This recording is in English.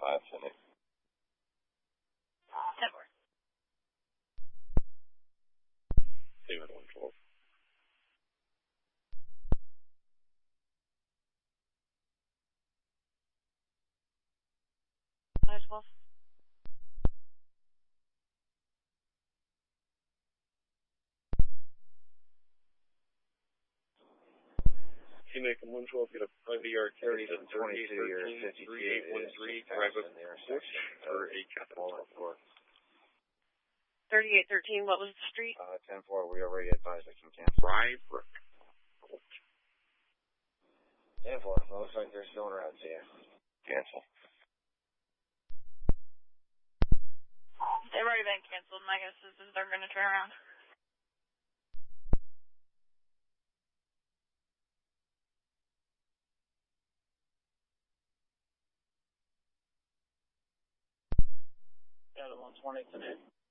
Sydney. 10-4. Same at 112. 5-12. Macon 112, get a private ER 30 from 22, you're 52. 3813, drive up Porch for a capital 4. 3813, what was the street? 10-4, we already advised I can cancel. Rybrook. 10-4, looks like they're still around, see ya. Cancel. They've already been canceled. My guess is they're going to turn around. Yeah, the 120 today.